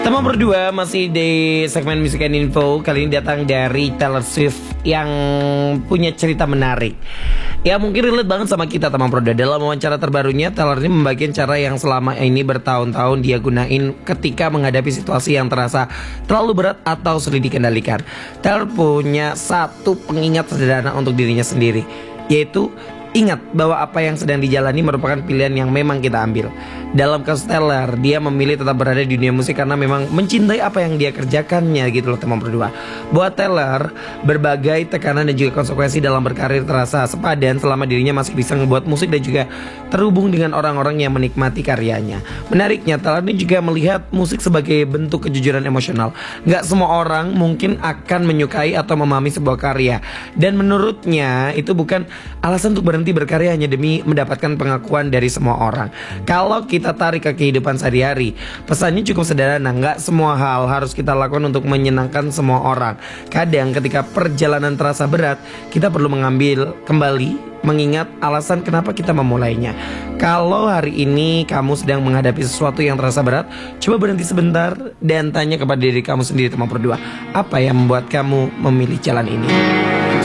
Teman berdua masih di segmen Music and Info. Kali ini datang dari Taylor Swift yang punya cerita menarik. Ya mungkin relate banget sama kita teman berdua. Dalam wawancara terbarunya, Taylor ini membagikan cara yang selama ini bertahun-tahun dia gunain ketika menghadapi situasi yang terasa terlalu berat atau sulit dikendalikan. Taylor punya satu pengingat sederhana untuk dirinya sendiri, yaitu ingat bahwa apa yang sedang dijalani merupakan pilihan yang memang kita ambil. Dalam kasus Taylor, dia memilih tetap berada di dunia musik karena memang mencintai apa yang dia kerjakannya gitu loh teman berdua. Buat Taylor, berbagai tekanan dan juga konsekuensi dalam berkarir terasa sepadan selama dirinya masih bisa ngebuat musik dan juga terhubung dengan orang-orang yang menikmati karyanya. Menariknya, Taylor ini juga melihat musik sebagai bentuk kejujuran emosional. Gak semua orang mungkin akan menyukai atau memahami sebuah karya, dan menurutnya itu bukan alasan untuk berhenti berkarya hanya demi mendapatkan pengakuan dari semua orang. Kalau kita tarik ke kehidupan sehari-hari, pesannya cukup sederhana. Nggak semua hal harus kita lakukan untuk menyenangkan semua orang. Kadang ketika perjalanan terasa berat, kita perlu mengambil kembali, mengingat alasan kenapa kita memulainya. Kalau hari ini kamu sedang menghadapi sesuatu yang terasa berat, coba berhenti sebentar dan tanya kepada diri kamu sendiri teman berdua, apa yang membuat kamu memilih jalan ini?